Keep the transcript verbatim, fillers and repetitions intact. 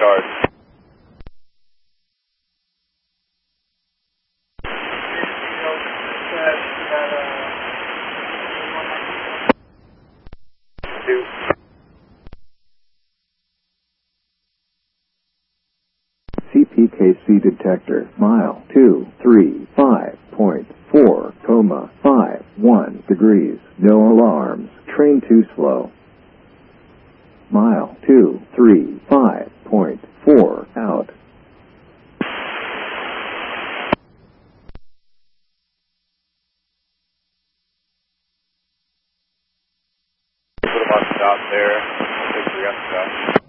radar. Two. C P K C detector, mile two three five point four, comma five one degrees, no alarms, train too slow. Mile two three five point four, out. Put them on stop there. I think we got stop.